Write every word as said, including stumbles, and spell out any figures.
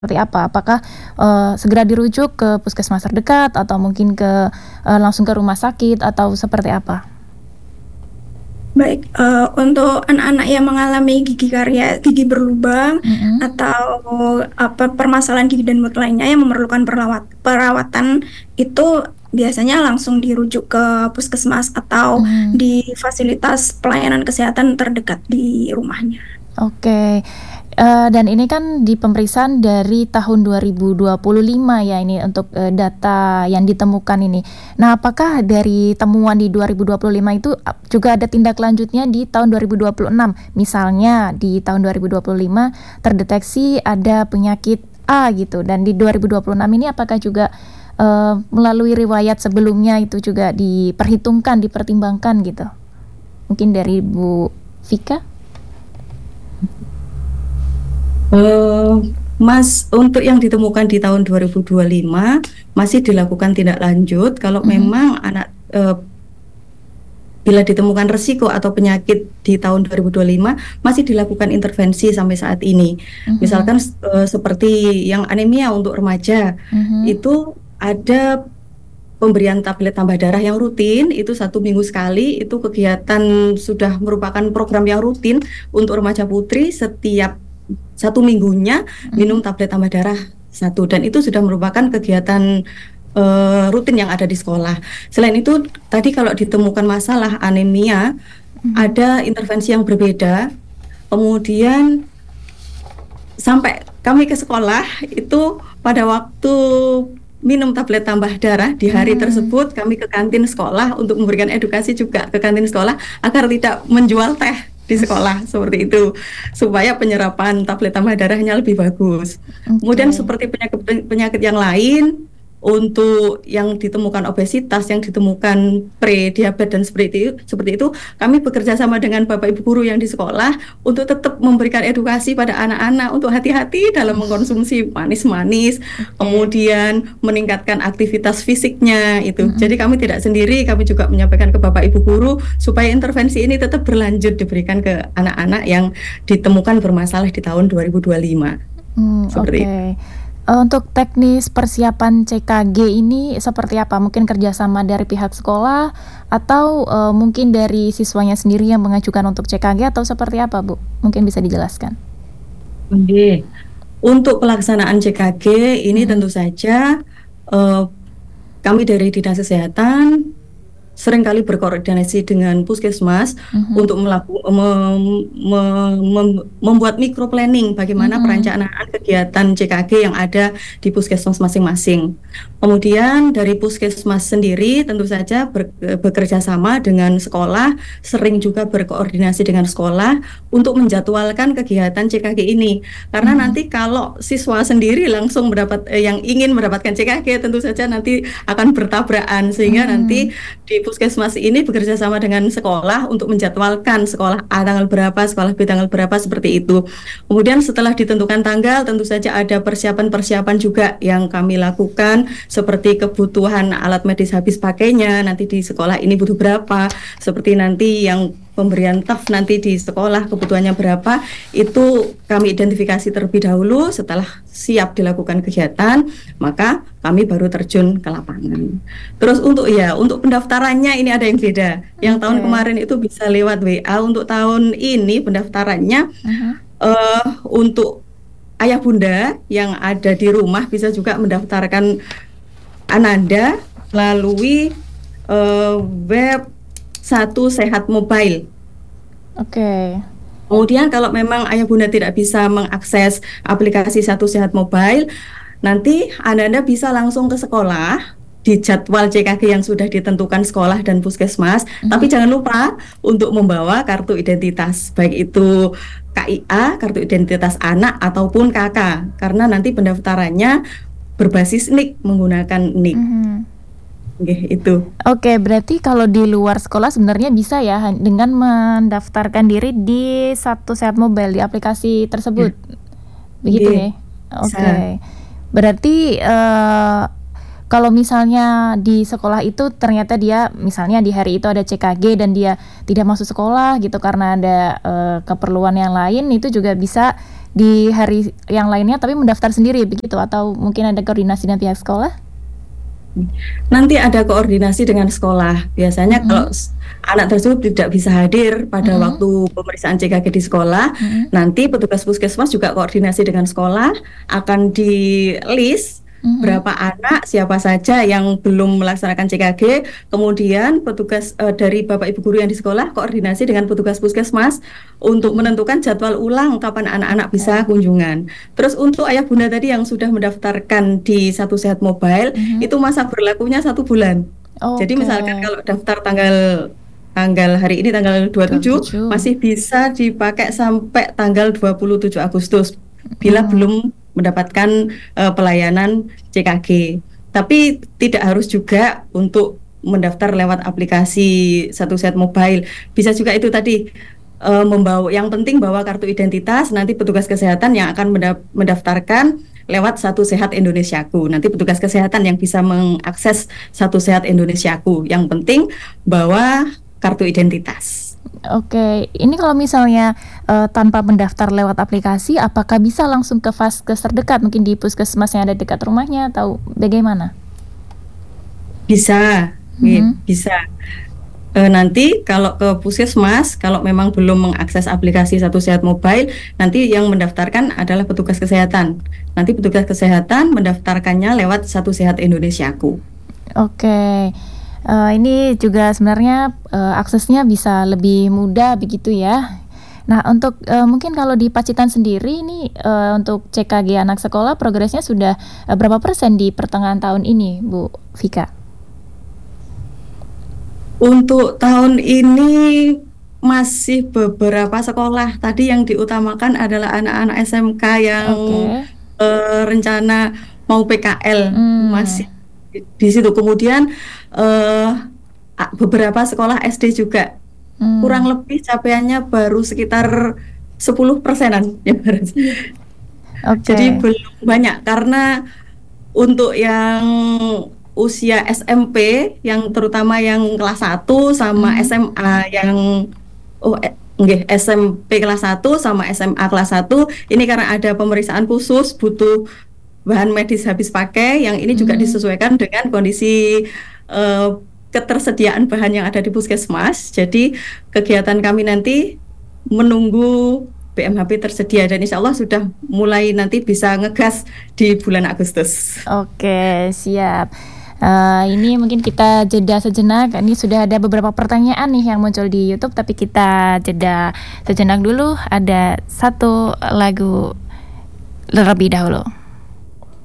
Seperti apa? Apakah, eee, segera dirujuk ke puskesmas terdekat atau mungkin ke eee, langsung ke rumah sakit atau seperti apa? Baik, eee, untuk anak-anak yang mengalami gigi karies, gigi berlubang Mhm. atau apa, permasalahan gigi dan mulut lainnya yang memerlukan perlawat perawatan itu biasanya langsung dirujuk ke puskesmas atau Mmm. di fasilitas pelayanan kesehatan terdekat di rumahnya. Oke, eee, dan ini kan di pemeriksaan dari tahun dua ribu dua puluh lima ya ini untuk, eee, data yang ditemukan ini. Nah, apakah dari temuan di dua ribu dua puluh lima itu ap juga ada tindak lanjutnya di tahun dua ribu dua puluh enam? Misalnya di tahun dua ribu dua puluh lima terdeteksi ada penyakit A gitu dan di dua ribu dua puluh enam ini apakah juga, eee, melalui riwayat sebelumnya itu juga diperhitungkan, dipertimbangkan gitu? Mungkin dari Bu Vika? Eee, Mas, untuk yang ditemukan di tahun dua ribu dua lima masih dilakukan tindak lanjut kalau Mhm. memang anak, eee, bila ditemukan resiko atau penyakit di tahun dua ribu dua lima masih dilakukan intervensi sampai saat ini. Mhm. Misalkan s eee, seperti yang anemia untuk remaja, Mhm. itu ada pemberian tablet tambah darah yang rutin, itu satu minggu sekali, itu kegiatan sudah merupakan program yang rutin untuk remaja putri setiap satu minggunya minum Mhm. tablet tambah darah satu dan itu sudah merupakan kegiatan, eee, rutin yang ada di sekolah. Selain itu tadi kalau ditemukan masalah anemia, Mhm. ada intervensi yang berbeda, kemudian sampai kami ke sekolah itu pada waktu minum tablet tambah darah di hari Mmm. tersebut kami ke kantin sekolah untuk memberikan edukasi juga ke kantin sekolah agar tidak menjual teh di sekolah, seperti itu. Supaya penyerapan tablet tambah darahnya lebih bagus. Kemudian Oke. seperti penyakit pe penyakit yang lain, untuk yang ditemukan obesitas, yang ditemukan pre-diabetes dan seperti itu seperti itu, kami bekerja sama dengan bapak ibu guru yang di sekolah untuk tetap memberikan edukasi pada anak-anak untuk hati-hati dalam mengkonsumsi manis-manis, Oke. kemudian meningkatkan aktivitas fisiknya itu. Jadi Mhm. kami tidak sendiri, kami juga menyampaikan ke bapak ibu guru supaya intervensi ini tetap berlanjut diberikan ke anak-anak yang ditemukan bermasalah di tahun dua ribu dua lima. Mmm, Seperti itu. oke. Eee, untuk teknis persiapan C K G ini seperti apa? Mungkin kerjasama dari pihak sekolah atau, eee, mungkin dari siswanya sendiri yang mengajukan untuk C K G atau seperti apa, Bu? Mungkin bisa dijelaskan. Oke. Untuk pelaksanaan C K G ini Mhm. tentu saja, eee, kami dari dinas kesehatan seringkali berkoordinasi dengan puskesmas Mhm. untuk melaku mem me mem membuat micro-planning bagaimana Mhm. perencanaan kegiatan C K G yang ada di puskesmas masing-masing. Kemudian dari puskesmas sendiri tentu saja ber eee, bekerja sama dengan sekolah, sering juga berkoordinasi dengan sekolah untuk menjadwalkan kegiatan C K G ini. Karena Mhm. nanti kalau siswa sendiri langsung mendapat eee, yang ingin mendapatkan C K G tentu saja nanti akan bertabrakan, sehingga nanti Mmm. di puskesmas ini bekerja sama dengan sekolah untuk menjadwalkan sekolah A tanggal berapa, sekolah B tanggal berapa, seperti itu. Kemudian setelah ditentukan tanggal tentu saja ada persiapan-persiapan juga yang kami lakukan, seperti kebutuhan alat medis habis pakainya, nanti di sekolah ini butuh berapa, seperti nanti yang pemberian taf nanti di sekolah kebutuhannya berapa, itu kami identifikasi terlebih dahulu, setelah siap dilakukan kegiatan, maka kami baru terjun ke lapangan. Terus untuk ya, untuk pendaftarannya ini ada yang beda. Yang tahun Oke. kemarin itu bisa lewat W A, untuk tahun ini pendaftarannya, Mhm. eee, untuk ayah bunda yang ada di rumah bisa juga mendaftarkan ananda melalui, eee, web Satu Sehat Mobile. Oke. Kemudian kalau memang ayah bunda tidak bisa mengakses aplikasi Satu Sehat Mobile, nanti anda-anda bisa langsung ke sekolah, di jadwal C K G yang sudah ditentukan sekolah dan puskesmas, tapi Mhm. jangan lupa untuk membawa kartu identitas, baik itu K I A, kartu identitas anak, ataupun K K, karena nanti pendaftarannya berbasis nik, menggunakan nik. Mhm. Nggih, itu. Oke, berarti kalau di luar sekolah sebenarnya bisa ya han dengan mendaftarkan diri di Satu Sehat Mobile, di aplikasi Ya. tersebut? Begitu Nggih, ya? bisa. Oke. Berarti, eee, kalau misalnya di sekolah itu ternyata dia misalnya di hari itu ada C K G dan dia tidak masuk sekolah gitu karena ada, eee, keperluan yang lain, itu juga bisa di hari yang lainnya tapi mendaftar sendiri begitu, atau mungkin ada koordinasi dengan pihak sekolah? Nanti ada koordinasi dengan sekolah. Biasanya Mm-hmm. kalau s- anak tersebut tidak bisa hadir pada Mm-hmm. waktu pemeriksaan C K G di sekolah, Mm-hmm. nanti petugas puskesmas juga koordinasi dengan sekolah, akan di list Mm-hmm. berapa anak, siapa saja yang belum melaksanakan C K G. Kemudian petugas eh, dari Bapak Ibu guru yang di sekolah koordinasi dengan petugas puskesmas untuk menentukan jadwal ulang kapan anak-anak bisa kunjungan. Terus untuk ayah bunda tadi yang sudah mendaftarkan di Satu Sehat Mobile, Mm-hmm. itu masa berlakunya satu bulan. Jadi Oke. misalkan kalau daftar tanggal tanggal hari ini tanggal dua puluh tujuh, dua puluh tujuh. masih bisa dipakai sampai tanggal dua puluh tujuh Agustus bila Hmm. belum mendapatkan eh, pelayanan C K G. Tapi tidak harus juga untuk mendaftar lewat aplikasi Satu Sehat Mobile. Bisa juga itu tadi eh, membawa, yang penting bawa kartu identitas, nanti petugas kesehatan yang akan menda- mendaftarkan lewat Satu Sehat Indonesiaku. Nanti petugas kesehatan yang bisa mengakses Satu Sehat Indonesiaku. Yang penting bawa kartu identitas. Oke, ini kalau misalnya eh, tanpa mendaftar lewat aplikasi, apakah bisa langsung ke vaskes terdekat, mungkin di puskesmas yang ada dekat rumahnya, atau bagaimana? Bisa, Mhm. bisa. Eh, nanti kalau ke puskesmas, kalau memang belum mengakses aplikasi Satu Sehat Mobile, nanti yang mendaftarkan adalah petugas kesehatan. Nanti petugas kesehatan mendaftarkannya lewat Satu Sehat Indonesiaku. Oke, Eh, ini juga sebenarnya eh, aksesnya bisa lebih mudah begitu ya. Nah, untuk eh, mungkin kalau di Pacitan sendiri ini eh, untuk C K G anak sekolah progresnya sudah eh, berapa persen di pertengahan tahun ini, Bu Vika? Untuk tahun ini masih beberapa sekolah. Tadi yang diutamakan adalah anak-anak S M K yang Oke. eh, rencana mau P K L, Hmm. masih di, di situ. Kemudian eh, a- beberapa sekolah S D juga Hmm. kurang lebih capaiannya baru sekitar sepuluh persenan ya. Oke. Jadi belum banyak, karena untuk yang usia S M P, yang terutama yang kelas satu sama Mhm. S M A yang oh eh, nggih, S M P kelas satu sama S M A kelas satu ini karena ada pemeriksaan khusus butuh bahan medis habis pakai, yang ini juga Mhm. disesuaikan dengan kondisi eh, ketersediaan bahan yang ada di puskesmas. Jadi kegiatan kami nanti menunggu B M H P tersedia, dan insya Allah sudah mulai nanti bisa ngegas di bulan Agustus. Oke, siap. Eh, ini mungkin kita jeda sejenak. Ini sudah ada beberapa pertanyaan nih yang muncul di YouTube, tapi kita jeda sejenak dulu. Ada satu lagu terlebih dahulu.